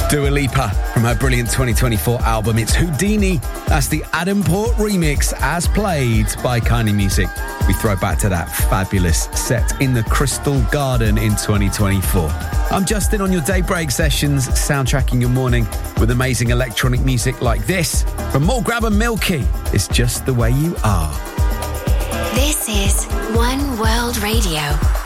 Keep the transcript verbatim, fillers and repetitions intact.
Dua Lipa from her brilliant twenty twenty-four album. It's Houdini. That's the Adam Port remix as played by Kindly Music. We throw back to that fabulous set in the Crystal Garden in twenty twenty-four. I'm Justin on your Daybreak sessions, soundtracking your morning with amazing electronic music like this from Morgrab and Milky. It's Just the Way You Are. This is One World Radio.